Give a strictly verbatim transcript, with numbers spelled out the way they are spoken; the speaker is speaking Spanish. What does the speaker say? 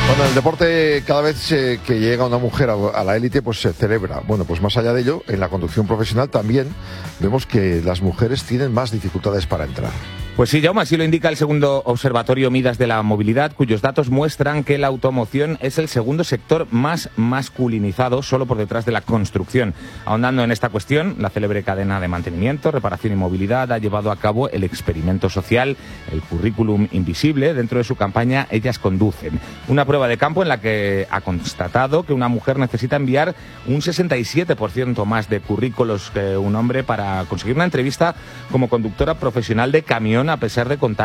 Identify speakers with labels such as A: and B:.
A: Bueno, el deporte, cada vez eh, que llega una mujer a, a la élite, pues se celebra. Bueno, pues más allá de ello, en la conducción profesional también vemos que las mujeres tienen más dificultades para entrar.
B: Pues sí, Jaume, así lo indica el segundo Observatorio Midas de la Movilidad, cuyos datos muestran que la automoción es el segundo sector más masculinizado, solo por detrás de la construcción. Ahondando en esta cuestión, la célebre cadena de mantenimiento, reparación y movilidad ha llevado a cabo el experimento social, el currículum invisible, dentro de su campaña Ellas Conducen. Una prueba de campo en la que ha constatado que una mujer necesita enviar un sesenta y siete por ciento más de currículos que un hombre para conseguir una entrevista como conductora profesional de camión, a pesar de contar